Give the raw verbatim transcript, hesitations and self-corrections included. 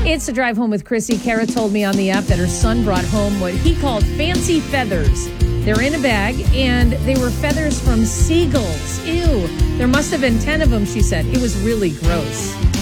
It's a drive home with Chrissy. Kara told me on the app that her son brought home what he called fancy feathers. They're in a bag, and they were feathers from seagulls. Ew. There must have been ten of them, she said. It was really gross.